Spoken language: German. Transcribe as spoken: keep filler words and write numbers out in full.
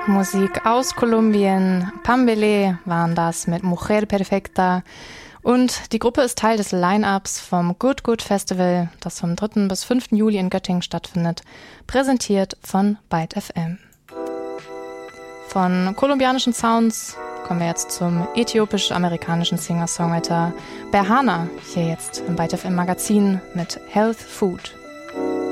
Musik aus Kolumbien. Pambelé waren das mit Mujer Perfecta. Und die Gruppe ist Teil des Line-Ups vom Good Good Festival, das vom dritten bis fünften Juli in Göttingen stattfindet, präsentiert von Byte F M. Von kolumbianischen Sounds kommen wir jetzt zum äthiopisch-amerikanischen Singer-Songwriter Berhana, hier jetzt im Byte F M Magazin mit Health Food.